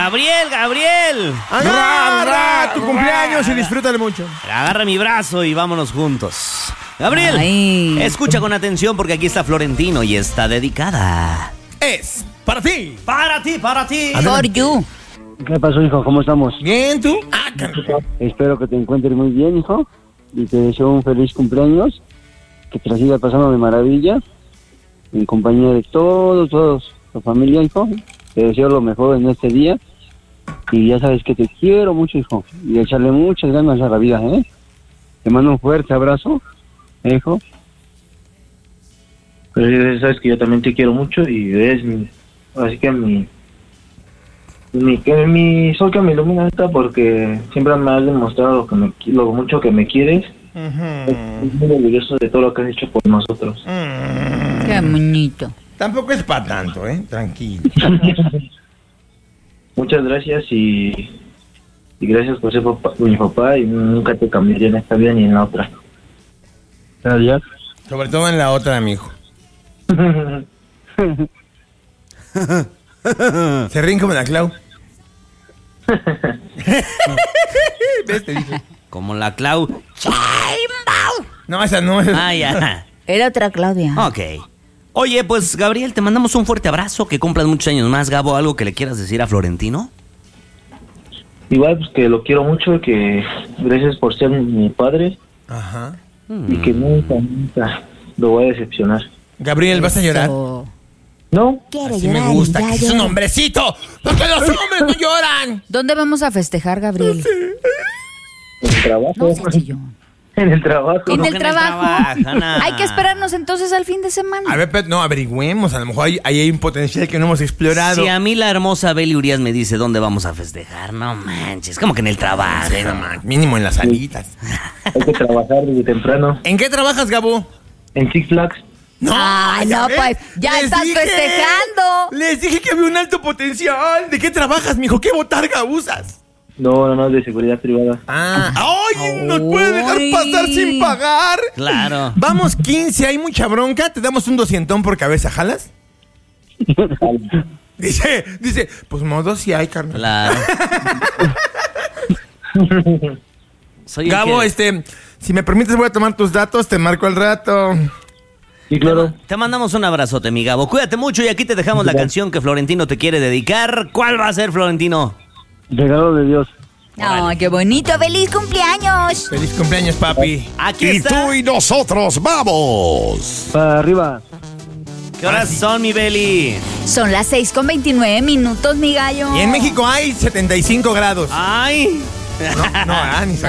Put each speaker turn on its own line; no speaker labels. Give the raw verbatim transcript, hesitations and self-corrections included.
Gabriel, Gabriel.
Agarra tu cumpleaños y disfrútale mucho.
Agarra mi brazo y vámonos juntos. Gabriel,
Ay.
escucha con atención porque aquí está Florentino y está dedicada.
Es para ti.
Para ti, para ti.
For you.
¿Qué pasó, hijo? ¿Cómo estamos?
Bien, ¿tú? Ah,
Espero que te encuentres muy bien, hijo. Y te deseo un feliz cumpleaños. Que te la siga pasando de maravilla. En compañía de todos, todos. Tu familia, hijo. Te deseo lo mejor en este día. Y ya sabes que te quiero mucho, hijo. Y echarle muchas ganas a la vida, ¿eh? Te mando un fuerte abrazo, ¿eh, hijo?
Pero sabes que yo también te quiero mucho y eres mi... Así que mi... Mi, que mi sol que me ilumina esta porque siempre me has demostrado lo, que me, lo mucho que me quieres.
Uh-huh.
Estoy muy orgulloso de todo lo que has hecho por nosotros.
Mm.
Qué bonito.
Tampoco es para tanto, ¿eh? Tranquilo.
Muchas gracias y, y gracias por ser papá, mi papá y nunca te cambiaría en esta vida ni en la otra.
Gracias.
Sobre todo en la otra, amigo. Se ríen como la Clau. ¿Ves? Te dije.
Como la Clau.
No, esa no es.
Ah, ya.
Era otra Claudia.
Ok. Oye, pues, Gabriel, te mandamos un fuerte abrazo. Que cumplas muchos años más. Gabo, ¿algo que le quieras decir a Florentino?
Igual, pues que lo quiero mucho, que gracias por ser mi padre
Ajá.
y que nunca, nunca lo voy a decepcionar.
Gabriel, ¿vas a llorar?
Eso.
¿No?
Quiere
Así
llorar
me gusta,
y ya
que es un
llora.
hombrecito. Porque los hombres no lloran.
¿Dónde vamos a festejar, Gabriel?
En el trabajo.
No seas chillón.
En el trabajo.
¿En
que
el
en el
trabajo?
trabajo, Ana?
Hay que esperarnos entonces al fin de semana.
A ver, pero no, averigüemos. A lo mejor ahí, ahí hay un potencial que no hemos explorado.
Si a mí la hermosa Beli Urias me dice dónde vamos a festejar, no manches, como que en el trabajo.
Sí, no, man, mínimo en las salitas.
Hay que trabajar desde temprano.
¿En qué trabajas, Gabo?
En Six Flags.
No,
Ay,
ya
no,
ves.
pues, ya
Les
estás
dije,
festejando.
Les dije que había un alto potencial. ¿De qué trabajas, mijo? ¿Qué botarga usas?
No, no, no, de seguridad privada.
Ah, ¡ay! ¿Nos puede dejar
Ay.
pasar sin pagar?
Claro.
Vamos, quince, hay mucha bronca. ¿Te damos un doscientón por cabeza, jalas? Dice, dice, pues modo si hay, carnal.
Claro. Soy el
Gabo,
que-
este, si me permites voy a tomar tus datos, te marco al rato.
Sí, claro.
Te mandamos un abrazote, mi Gabo. Cuídate mucho y aquí te dejamos la canción que Florentino te quiere dedicar. ¿Cuál va a ser, Florentino?
Regalo de Dios.
Ay, qué bonito. ¡Feliz cumpleaños!
Feliz cumpleaños, papi.
Aquí
Y
está.
tú y nosotros, vamos.
Para arriba.
¿Qué horas son, mi Beli?
Son las seis con veintinueve minutos, mi gallo.
Y en México hay setenta y cinco grados.
Ay.
No, no, ah, ni